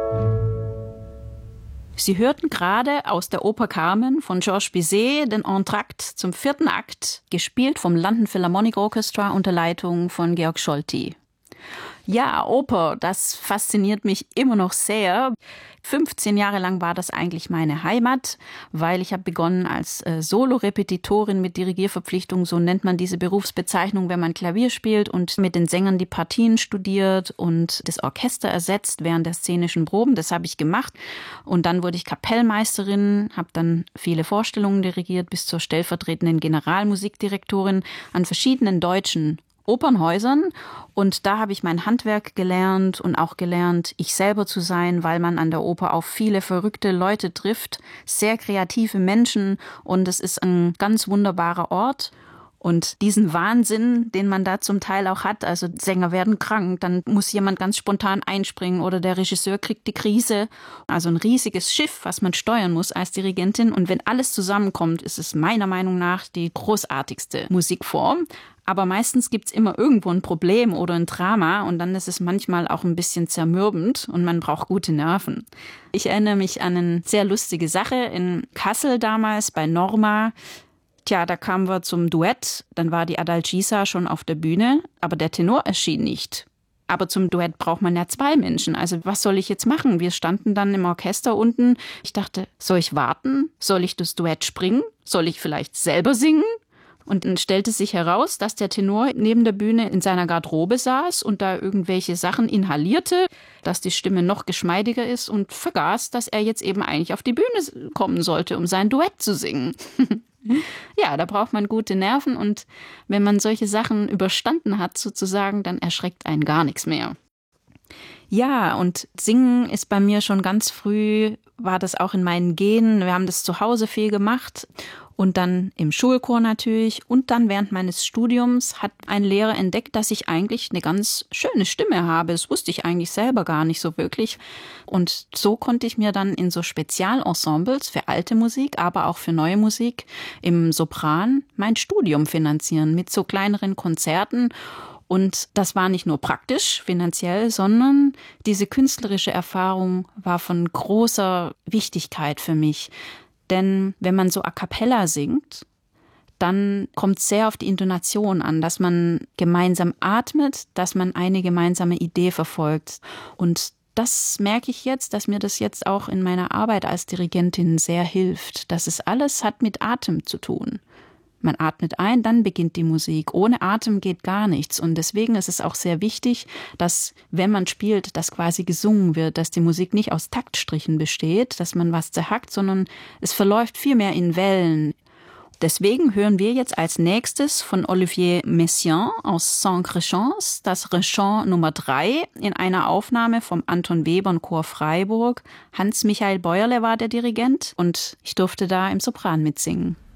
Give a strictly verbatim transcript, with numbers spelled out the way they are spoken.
Sie hörten gerade aus der Oper Carmen von Georges Bizet den Entr'acte zum vierten Akt, gespielt vom London Philharmonic Orchestra unter Leitung von Georg Scholti. Ja, Oper, das fasziniert mich immer noch sehr. fünfzehn Jahre lang war das eigentlich meine Heimat, weil ich habe begonnen als äh, Solo-Repetitorin mit Dirigierverpflichtung, so nennt man diese Berufsbezeichnung, wenn man Klavier spielt und mit den Sängern die Partien studiert und das Orchester ersetzt während der szenischen Proben. Das habe ich gemacht und dann wurde ich Kapellmeisterin, habe dann viele Vorstellungen dirigiert bis zur stellvertretenden Generalmusikdirektorin an verschiedenen deutschen Opernhäusern und da habe ich mein Handwerk gelernt und auch gelernt, ich selber zu sein, weil man an der Oper auf viele verrückte Leute trifft, sehr kreative Menschen und es ist ein ganz wunderbarer Ort. Und diesen Wahnsinn, den man da zum Teil auch hat, also Sänger werden krank, dann muss jemand ganz spontan einspringen oder der Regisseur kriegt die Krise. Also ein riesiges Schiff, was man steuern muss als Dirigentin. Und wenn alles zusammenkommt, ist es meiner Meinung nach die großartigste Musikform. Aber meistens gibt's immer irgendwo ein Problem oder ein Drama und dann ist es manchmal auch ein bisschen zermürbend und man braucht gute Nerven. Ich erinnere mich an eine sehr lustige Sache in Kassel damals bei Norma. Tja, da kamen wir zum Duett, dann war die Adalgisa schon auf der Bühne, aber der Tenor erschien nicht. Aber zum Duett braucht man ja zwei Menschen, also was soll ich jetzt machen? Wir standen dann im Orchester unten. Ich dachte, soll ich warten? Soll ich das Duett springen? Soll ich vielleicht selber singen? Und dann stellte sich heraus, dass der Tenor neben der Bühne in seiner Garderobe saß und da irgendwelche Sachen inhalierte, dass die Stimme noch geschmeidiger ist und vergaß, dass er jetzt eben eigentlich auf die Bühne kommen sollte, um sein Duett zu singen. Ja, da braucht man gute Nerven und wenn man solche Sachen überstanden hat sozusagen, dann erschreckt einen gar nichts mehr. Ja, und Singen ist bei mir schon ganz früh, war das auch in meinen Genen. Wir haben das zu Hause viel gemacht und dann im Schulchor natürlich. Und dann während meines Studiums hat ein Lehrer entdeckt, dass ich eigentlich eine ganz schöne Stimme habe. Das wusste ich eigentlich selber gar nicht so wirklich. Und so konnte ich mir dann in so Spezialensembles für alte Musik, aber auch für neue Musik im Sopran mein Studium finanzieren mit so kleineren Konzerten. Und das war nicht nur praktisch, finanziell, sondern diese künstlerische Erfahrung war von großer Wichtigkeit für mich. Denn wenn man so a cappella singt, dann kommt es sehr auf die Intonation an, dass man gemeinsam atmet, dass man eine gemeinsame Idee verfolgt. Und das merke ich jetzt, dass mir das jetzt auch in meiner Arbeit als Dirigentin sehr hilft. Das ist alles hat mit Atem zu tun. Man atmet ein, dann beginnt die Musik. Ohne Atem geht gar nichts. Und deswegen ist es auch sehr wichtig, dass, wenn man spielt, dass quasi gesungen wird, dass die Musik nicht aus Taktstrichen besteht, dass man was zerhackt, sondern es verläuft viel mehr in Wellen. Deswegen hören wir jetzt als nächstes von Olivier Messiaen aus Cinq-Rechants das Rechant Nummer drei in einer Aufnahme vom Anton Webern Chor Freiburg. Hans-Michael Bäuerle war der Dirigent und ich durfte da im Sopran mitsingen.